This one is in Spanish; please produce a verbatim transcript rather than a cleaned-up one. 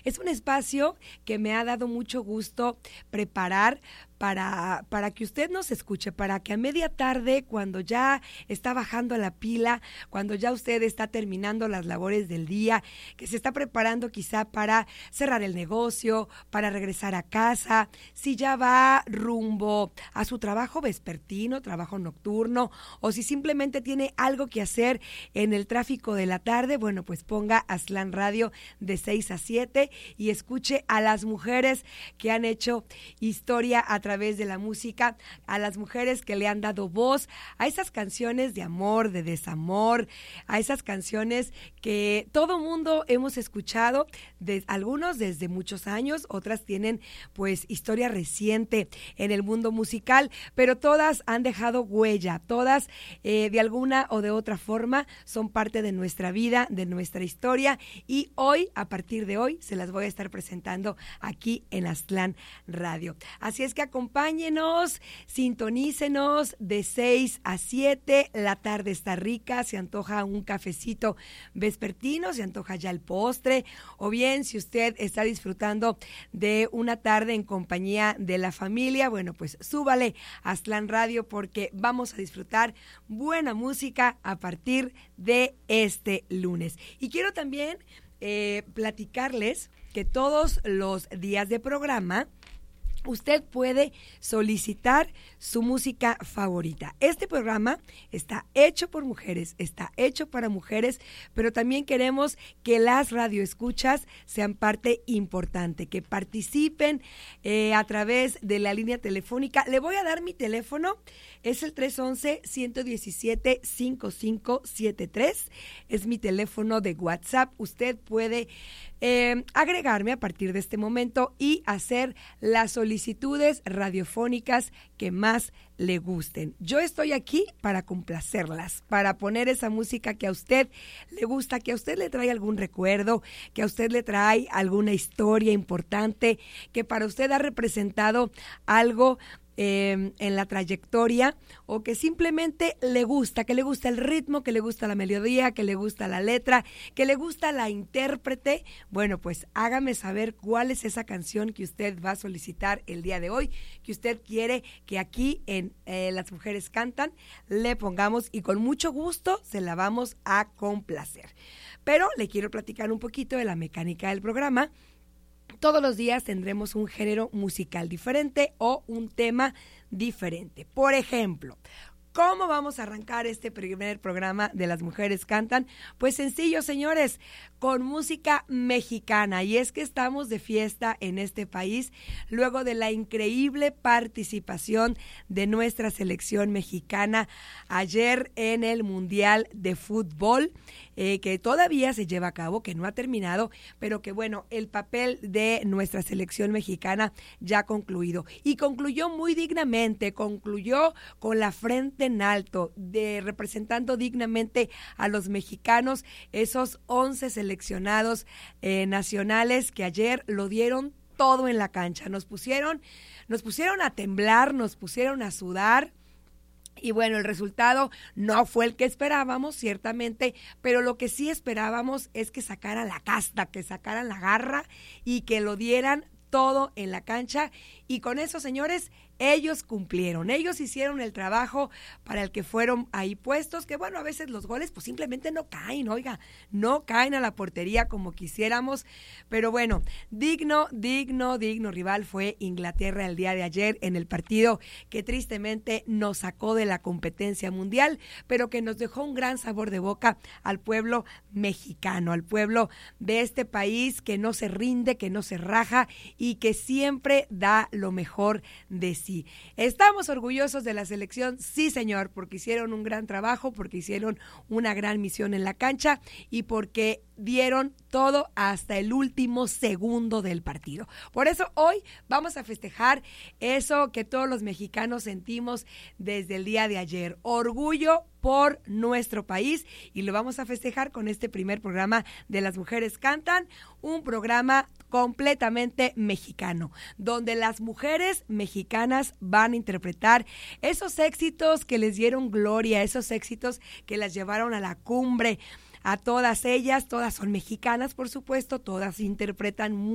Es un espacio que me ha dado mucho gusto preparar para, para que usted nos escuche, para que a media tarde, cuando ya está bajando la pila, cuando ya usted está terminando las labores del día, que se está preparando quizá para cerrar el negocio, para regresar a casa, si ya va rumbo a su trabajo vespertino, trabajo nocturno, o si simplemente tiene algo que hacer en el tráfico de la tarde, bueno, pues ponga Aztlán Radio de seis a siete y escuche a las mujeres que han hecho historia a través de la música, a las mujeres que le han dado voz a esas canciones de amor, de desamor, a esas canciones que todo mundo hemos escuchado, de, algunos desde muchos años, otras tienen pues historia reciente en el mundo musical, pero todas han dejado huella, todas eh, de alguna o de otra forma son parte de nuestra vida, de nuestra historia, y hoy, a partir de hoy, se las voy a estar presentando aquí en Aztlán Radio. Así es que acompáñenos, sintonícenos de seis a siete, la tarde está rica, se antoja un cafecito vespertino, se antoja ya el postre, o bien si usted está disfrutando de una tarde en compañía de la familia, bueno, pues súbale a Aztlán Radio porque vamos a disfrutar buena música a partir de este lunes. Y quiero también eh, platicarles que todos los días de programa usted puede solicitar su música favorita. Este programa está hecho por mujeres, está hecho para mujeres, pero también queremos que las radioescuchas sean parte importante, que participen eh, a través de la línea telefónica. Le voy a dar mi teléfono, es el tres once, ciento diecisiete, cincuenta y cinco setenta y tres, es mi teléfono de WhatsApp. Usted puede eh, agregarme a partir de este momento y hacer la solicitud solicitudes radiofónicas que más le gusten. Yo estoy aquí para complacerlas, para poner esa música que a usted le gusta, que a usted le trae algún recuerdo, que a usted le trae alguna historia importante, que para usted ha representado algo Eh, en la trayectoria, o que simplemente le gusta, que le gusta el ritmo, que le gusta la melodía, que le gusta la letra, que le gusta la intérprete. Bueno, pues hágame saber cuál es esa canción que usted va a solicitar el día de hoy, que usted quiere que aquí en eh, Las Mujeres Cantan le pongamos, y con mucho gusto se la vamos a complacer. Pero le quiero platicar un poquito de la mecánica del programa. Todos los días tendremos un género musical diferente o un tema diferente. Por ejemplo, ¿cómo vamos a arrancar este primer programa de Las Mujeres Cantan? Pues sencillo, señores, con música mexicana. Y es que estamos de fiesta en este país luego de la increíble participación de nuestra selección mexicana ayer en el Mundial de Fútbol, eh, que todavía se lleva a cabo, que no ha terminado, pero que bueno, el papel de nuestra selección mexicana ya ha concluido. Y concluyó muy dignamente, concluyó con la frente en alto, de representando dignamente a los mexicanos, esos once seleccionados eh, nacionales que ayer lo dieron todo en la cancha. Nos pusieron, nos pusieron a temblar, nos pusieron a sudar. Y bueno, el resultado no fue el que esperábamos, ciertamente, pero lo que sí esperábamos es que sacaran la casta, que sacaran la garra y que lo dieran todo en la cancha. Y con eso, señores, ellos cumplieron, ellos hicieron el trabajo para el que fueron ahí puestos, que bueno, a veces los goles pues simplemente no caen, oiga, no caen a la portería como quisiéramos, pero bueno, digno, digno, digno rival fue Inglaterra el día de ayer en el partido que tristemente nos sacó de la competencia mundial, pero que nos dejó un gran sabor de boca al pueblo mexicano, al pueblo de este país que no se rinde, que no se raja y que siempre da lo mejor de sí. Sí. Estamos orgullosos de la selección, sí señor, porque hicieron un gran trabajo, porque hicieron una gran misión en la cancha y porque dieron todo hasta el último segundo del partido. Por eso hoy vamos a festejar eso que todos los mexicanos sentimos desde el día de ayer, orgullo por nuestro país, y lo vamos a festejar con este primer programa de Las Mujeres Cantan, un programa completamente mexicano, donde las mujeres mexicanas van a interpretar esos éxitos que les dieron gloria, esos éxitos que las llevaron a la cumbre. A todas ellas, todas son mexicanas, por supuesto, todas interpretan